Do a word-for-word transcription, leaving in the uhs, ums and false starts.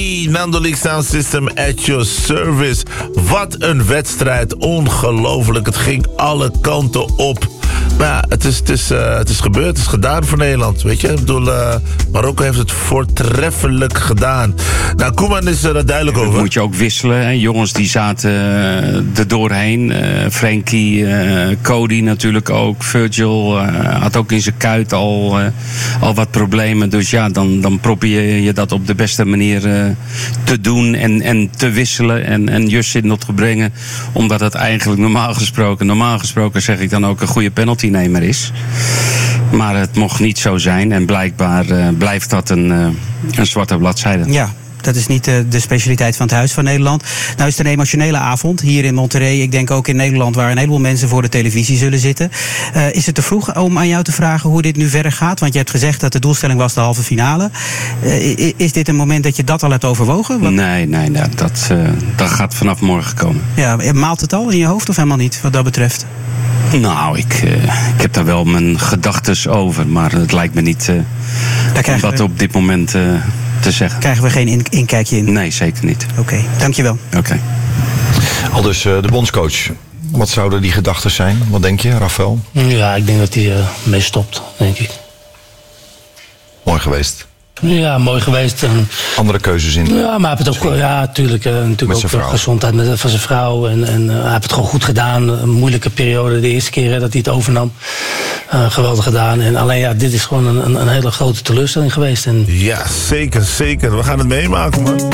Nando League Sound System at your service. Wat een wedstrijd. Ongelooflijk. Het ging alle kanten op. Maar ja, het is, het, is, uh, het is gebeurd. Het is gedaan voor Nederland. Weet je? Ik bedoel, uh, Marokko heeft het voortreffelijk gedaan. Nou, Koeman is er uh, duidelijk over. Moet je ook wisselen. Hè? Jongens die zaten uh, er doorheen. Uh, Frenkie, uh, Cody natuurlijk ook. Virgil uh, had ook in zijn kuit al, uh, al wat problemen. Dus ja, dan, dan probeer je dat op de beste manier uh, te doen. En, en te wisselen. En, en just in te brengen. Omdat het eigenlijk normaal gesproken... Normaal gesproken zeg ik dan ook een goede penaltynemer is. Maar het mocht niet zo zijn. En blijkbaar uh, blijft dat een, uh, een zwarte bladzijde. Ja. Dat is niet de, de specialiteit van het Huis van Nederland. Nou is het een emotionele avond hier in Monterrey. Ik denk ook in Nederland, waar een heleboel mensen voor de televisie zullen zitten. Uh, is het te vroeg om aan jou te vragen hoe dit nu verder gaat? Want je hebt gezegd dat de doelstelling was de halve finale. Uh, is dit een moment dat je dat al hebt overwogen? Wat... Nee, nee, nee dat, uh, dat gaat vanaf morgen komen. Ja, maalt het al in je hoofd of helemaal niet, wat dat betreft? Nou, ik, uh, ik heb daar wel mijn gedachtes over. Maar het lijkt me niet uh, om dat we... op dit moment... Uh, te zeggen. Krijgen we geen in- inkijkje in? Nee, zeker niet. Oké, okay, dankjewel. Oké. Okay. Al dus uh, de bondscoach. Wat zouden die gedachten zijn? Wat denk je, Rafael? Ja, ik denk dat hij uh, mee stopt, denk ik. Mooi geweest. Ja, mooi geweest. En, andere keuzes in. Ja, maar hij heeft het ook, ja, natuurlijk, uh, natuurlijk ook de gezondheid met, van zijn vrouw. En, en uh, hij heeft het gewoon goed gedaan. Een moeilijke periode, de eerste keer hè, dat hij het overnam. Uh, geweldig gedaan. En alleen ja, dit is gewoon een, een, een hele grote teleurstelling geweest. En... Ja, zeker, zeker. We gaan het meemaken, man.